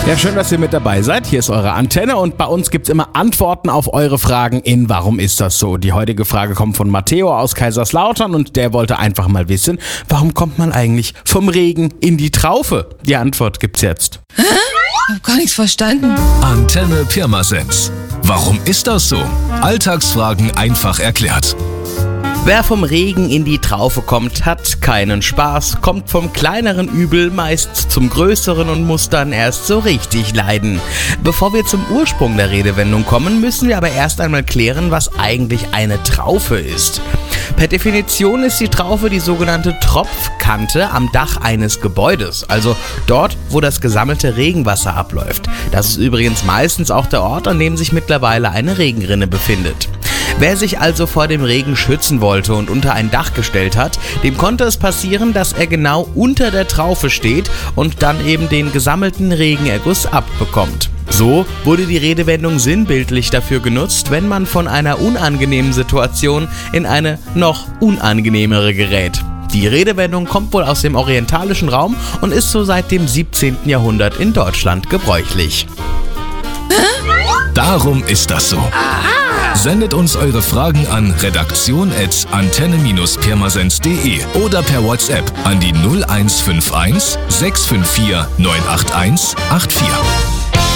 Ja, schön, dass ihr mit dabei seid. Hier ist eure Antenne und bei uns gibt's immer Antworten auf eure Fragen in Warum ist das so? Die heutige Frage kommt von Matteo aus Kaiserslautern und der wollte einfach mal wissen, warum kommt man eigentlich vom Regen in die Traufe? Die Antwort gibt's jetzt. Hä? Ich hab gar nichts verstanden. Antenne Pirmasens. Warum ist das so? Alltagsfragen einfach erklärt. Wer vom Regen in die Traufe kommt, hat keinen Spaß, kommt vom kleineren Übel meist zum größeren und muss dann erst so richtig leiden. Bevor wir zum Ursprung der Redewendung kommen, müssen wir aber erst einmal klären, was eigentlich eine Traufe ist. Per Definition ist die Traufe die sogenannte Tropfkante am Dach eines Gebäudes, also dort, wo das gesammelte Regenwasser abläuft. Das ist übrigens meistens auch der Ort, an dem sich mittlerweile eine Regenrinne befindet. Wer sich also vor dem Regen schützen wollte und unter ein Dach gestellt hat, dem konnte es passieren, dass er genau unter der Traufe steht und dann eben den gesammelten Regenerguss abbekommt. So wurde die Redewendung sinnbildlich dafür genutzt, wenn man von einer unangenehmen Situation in eine noch unangenehmere gerät. Die Redewendung kommt wohl aus dem orientalischen Raum und ist so seit dem 17. Jahrhundert in Deutschland gebräuchlich. Darum ist das so. Sendet uns eure Fragen an redaktion@antenne-pirmasens.de oder per WhatsApp an die 0151 654 981 84.